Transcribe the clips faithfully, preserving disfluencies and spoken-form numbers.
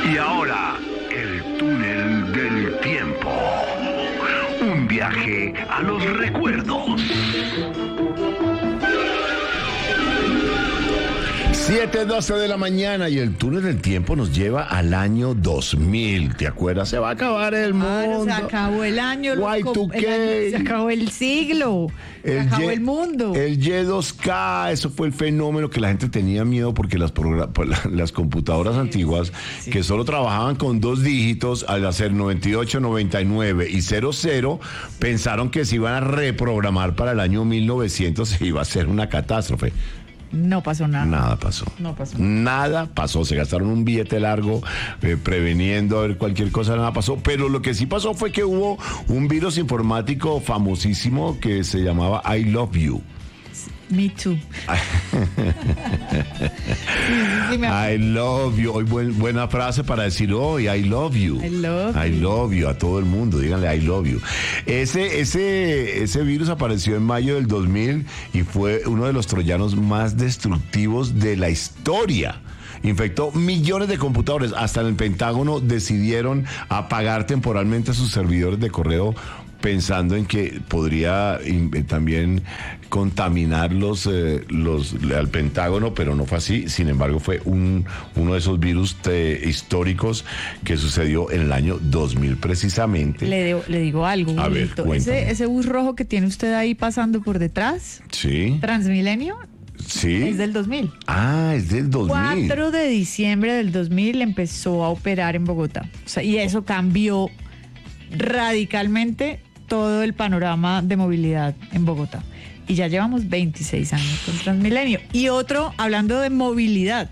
Y ahora, el túnel del tiempo. Un viaje a los recuerdos. siete doce de la mañana y el túnel del tiempo nos lleva al año dos mil. ¿Te acuerdas? Se va a acabar el mundo. Claro, se acabó el año. Y dos K. El año, se acabó el siglo. Se El acabó Y- el mundo. El Y dos K, eso fue el fenómeno que la gente tenía miedo porque las, progra- pues, la- las computadoras antiguas sí. que solo trabajaban con dos dígitos, al hacer noventa y ocho, noventa y nueve y cero cero, pensaron que se iban a reprogramar para el año mil novecientos y iba a ser una catástrofe. No pasó nada. Nada pasó. No pasó. Nada pasó. Se gastaron un billete largo eh, preveniendo a ver cualquier cosa, nada pasó. Pero lo que sí pasó fue que hubo un virus informático famosísimo que se llamaba I Love You. Me too. Sí, sí, me acuerdo. I love you. Hoy buen- buena frase para decir hoy, I love you. I love I you. love you. A todo el mundo, díganle I love you. Ese, ese, ese virus apareció en mayo del dos mil y fue uno de los troyanos más destructivos de la historia. Infectó millones de computadores. Hasta en el Pentágono decidieron apagar temporalmente sus servidores de correo pensando en que podría in- eh, también contaminar los, eh, los al Pentágono, pero no fue así. Sin embargo, fue un, uno de esos virus eh, históricos que sucedió en el año dos mil precisamente. Le, debo- le digo algo. A ver, Julito. cuéntame. ese, ese bus rojo que tiene usted ahí pasando por detrás, Sí, Transmilenio, sí. es del dos mil. Ah, es del dos mil. cuatro de diciembre del dos mil empezó a operar en Bogotá. O sea, y eso cambió radicalmente todo el panorama de movilidad en Bogotá. Y ya llevamos veintiséis años con Transmilenio. Y otro, hablando de movilidad,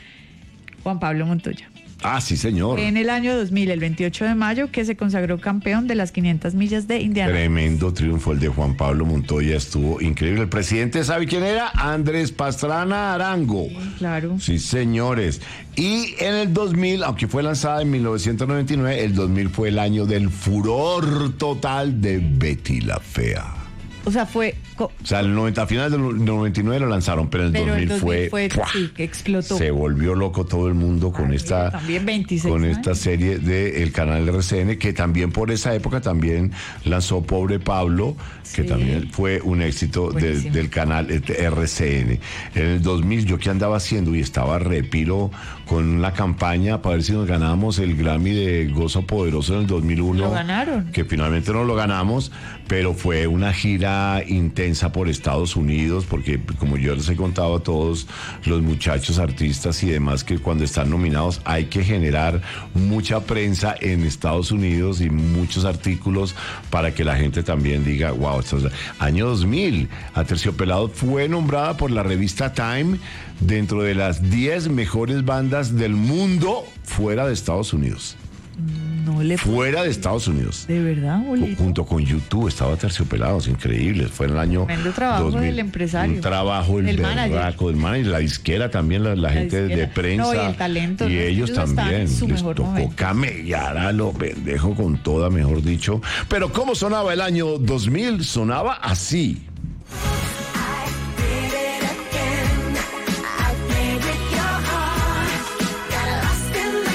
Juan Pablo Montoya. Ah, sí, señor. En el año dos mil, el veintiocho de mayo, que se consagró campeón de las quinientas millas de Indiana. Tremendo triunfo el de Juan Pablo Montoya, estuvo increíble. El presidente, ¿sabe quién era? Andrés Pastrana Arango. Claro. Sí, señores. Y en el dos mil, aunque fue lanzada en mil novecientos noventa y nueve, el dos mil fue el año del furor total de Betty la Fea. O sea, fue... co- O sea, el noventa, a finales del noventa y nueve lo lanzaron, pero en el Pero dos mil el dos mil fue, fue, ¡pua! sí, que explotó. Se volvió loco todo el mundo con Ay, esta también veintiséis con años. esta serie del canal R C N, que también por esa época también lanzó Pobre Pablo, que Sí. también fue un éxito del, Buenísimo. del canal R C N. En el dos mil, ¿yo qué andaba haciendo? Y estaba repilo con la campaña para ver si nos ganábamos el Grammy de Gozo Poderoso en el dos mil uno. Lo ganaron. Que finalmente no lo ganamos, pero fue una gira intensa por Estados Unidos, porque como yo les he contado a todos los muchachos artistas y demás, que cuando están nominados hay que generar mucha prensa en Estados Unidos y muchos artículos para que la gente también diga, wow, esto es año dos mil. Aterciopelados fue nombrada por la revista Time dentro de las diez mejores bandas del mundo fuera de Estados Unidos. No le fue. Fuera de Estados Unidos. De verdad, Julito. Junto con YouTube, estaba Terciopelados, increíble. Fue en el año Tremendo trabajo dos mil. del empresario. Un trabajo el Del manager. berraco, del manager, la disquera también, la, la gente disquera. de prensa. No, y el talento, y ¿no? ellos Ellos están también. en su Les mejor tocó momento. camellar a lo pendejo con toda, mejor dicho. Pero ¿cómo sonaba el año dos mil? Sonaba así.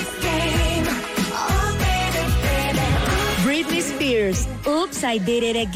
Britney Spears, Oops, I Did It Again.